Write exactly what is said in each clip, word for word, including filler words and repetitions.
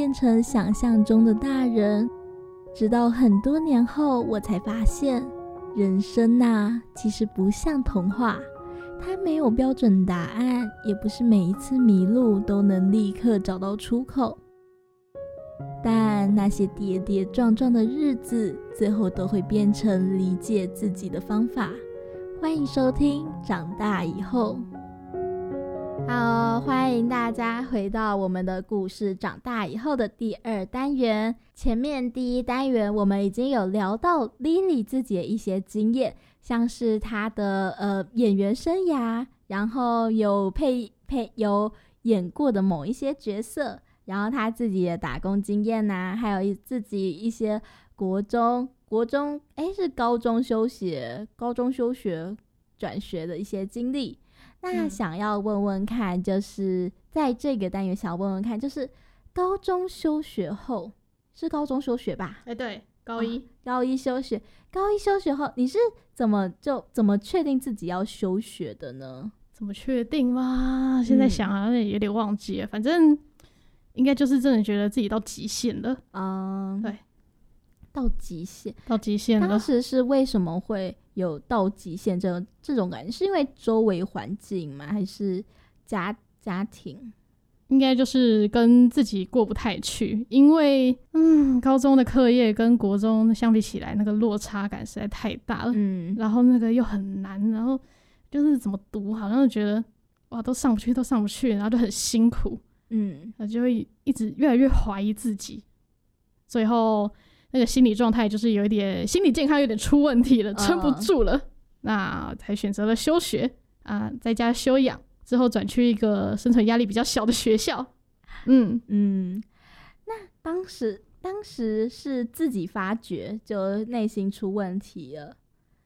变成想象中的大人。直到很多年后，我才发现，人生啊，其实不像童话，它没有标准答案，也不是每一次迷路都能立刻找到出口。但那些跌跌撞撞的日子，最后都会变成理解自己的方法。欢迎收听《长大以后》。好，欢迎大家回到我们的故事长大以后的第二单元。前面第一单元我们已经有聊到 Lily 自己的一些经验，像是她的呃演员生涯，然后有配配有演过的某一些角色，然后她自己的打工经验啊，还有自己一些国中国中哎是高中休学高中休学转学的一些经历。那想要问问看，就是在这个单元想要问问看，就是高中休学后，是高中休学吧？ 哎、欸，对，高一、哦， 高一休学，高一休学后，你是怎么就怎么确定自己要休学的呢？ 怎么确定吗？现在想好像有点忘记了、嗯，反正应该就是真的觉得自己到极限了。嗯，对， 到极限， 到极限了。 当时是为什么会有到极限这种这种感觉？是因为周围环境吗？还是家家庭？ 应该就是跟自己过不太去，因为嗯，高中的课业跟国中相比起来，那个落差感实在太大了。嗯，然后那个又很难，然后就是怎么读，好像就觉得哇，都上不去，都上不去，然后就很辛苦。嗯，就会一直越来越怀疑自己，最后那个心理状态就是有一点心理健康有点出问题了，撑不住了，uh. 那才选择了休学啊，在家休养。之后转去一个生存压力比较小的学校。嗯嗯，那当时当时是自己发觉就内心出问题了，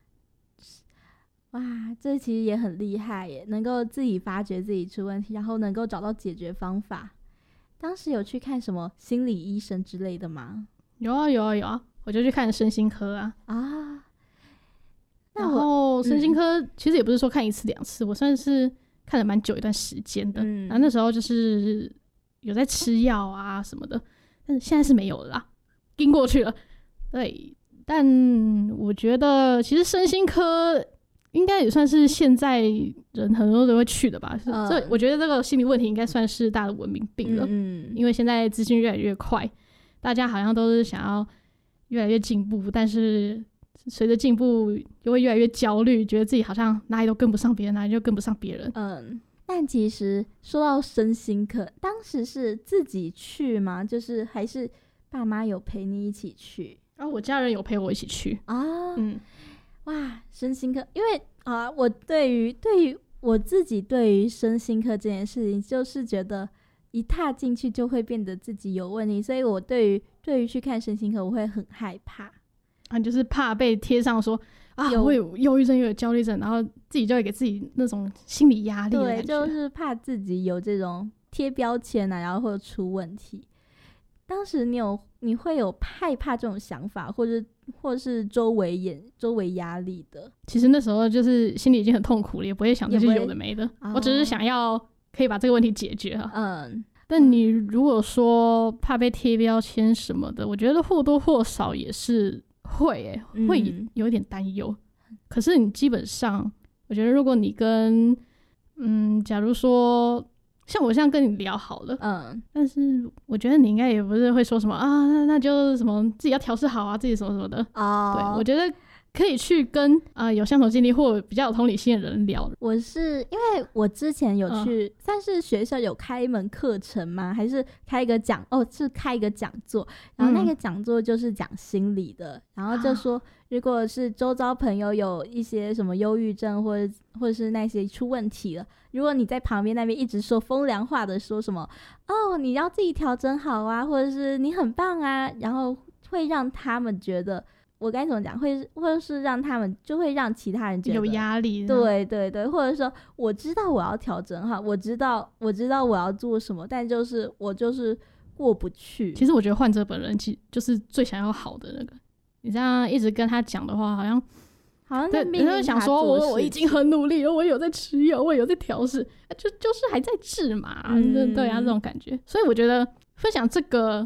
哇，这其实也很厉害耶，能够自己发觉自己出问题，然后能够找到解决方法。当时有去看什么心理医生之类的吗？ 有啊有啊有啊，我就去看身心科啊啊。然后身心科其实也不是说看一次两次，我算是看了蛮久一段时间的，嗯，然后那时候就是有在吃药啊什么的，但是现在是没有了啦，跟过去了。对，但我觉得其实身心科应该也算是现在人很多人会去的吧，嗯，所以我觉得这个心理问题应该算是大的文明病了，嗯，因为现在资讯越来越快，大家好像都是想要越来越进步，但是随着进步就会越来越焦虑，觉得自己好像哪里都跟不上别人，哪里就跟不上别人。 嗯，但其实说到身心科，当时是自己去吗？就是还是爸妈有陪你一起去？ 啊，我家人有陪我一起去啊。 嗯，哇，身心科，因为啊，我对于对于我自己对于身心科这件事情，就是觉得一踏进去就会变得自己有问题，所以我对于对于去看身心科，我会很害怕。 啊，就是怕被贴上说啊，我有忧郁症又有焦虑症，然后自己就会给自己那种心理压力的感觉。 对，就是怕自己有这种贴标签啊，然后会出问题。当时你有你会有害怕这种想法，或者或是周围眼周围压力的？ 其实那时候就是心里已经很痛苦了，也不会想这些有的没的，我只是想要可以把这个问题解决啊。嗯。但你如果说怕被贴标签什么的，我觉得或多或少也是会耶、欸，会有一点担忧、嗯。可是你基本上，我觉得如果你跟，嗯，假如说像我现在跟你聊好了，嗯，但是我觉得你应该也不是会说什么啊，那那就什么自己要调试好啊，自己什么什么的。哦，对，我觉得可以去跟啊、呃、有相同经历或比较有同理心的人聊。 我是因为我之前有去，算、嗯、是学校有开一门课程吗？还是开一个讲哦，是开一个讲座，然后那个讲座就是讲心理的，嗯、然后就说如果是周遭朋友有一些什么忧郁症或者或者是那些出问题了，如果你在旁边那边一直说风凉话的，说什么哦你要自己调整好啊，或者是你很棒啊，然后会让他们觉得。我该怎么讲？会或者是让他们就会让其他人觉得有压力， 对对对，或者说我知道我要调整哈，我知道我知道我要做什么，但就是我就是过不去。 其实我觉得患者本人其实就是最想要好的那个，你这样一直跟他讲的话，好像好像在命令他做事情。想说我我已经很努力了，我有在吃药，我有在调试，就就是还在治嘛，嗯、对啊，这种感觉。所以我觉得分享这个